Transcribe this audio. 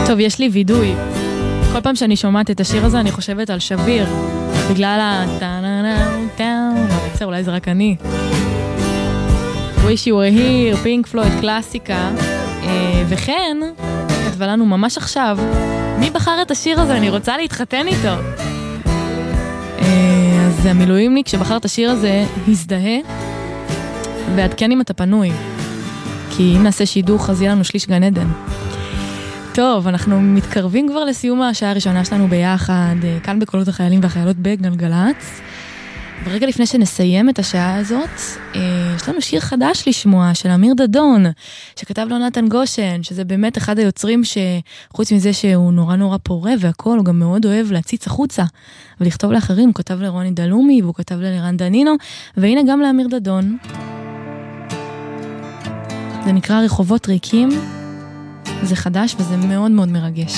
טוב, יש לי וידוי. כל פעם שאני שומעת את השיר הזה, אני חושבת על שביר. בגלל אולי זה רק אני. Wish You Were Here, פינק פלויד, קלאסיקה. וכן, כתבה לנו ממש עכשיו, מי בחר את השיר הזה? אני רוצה להתחתן איתו. אז המילואימניק שבחר את השיר הזה, הזדהה, ועדכן אם אתה פנוי. כי אם נעשה שידוך, אז יהיה לנו שליש גן עדן. טוב, אנחנו מתקרבים כבר לסיום השעה הראשונה שלנו ביחד, כאן בקולות החיילים והחיילות בגלגלץ. ורגע לפני שנסיים את השעה הזאת, יש לנו שיר חדש לשמוע של אמיר דדון, שכתב לו נתן גושן, שזה באמת אחד היוצרים שחוץ מזה שהוא נורא נורא פורה והכל, הוא גם מאוד אוהב להציץ החוצה ולכתוב לאחרים. הוא כתב לרוני דלומי והוא כתב ללירן דנינו, והנה גם לאמיר דדון. זה נקרא רחובות ריקים, זה חדש וזה מאוד מאוד מרגש.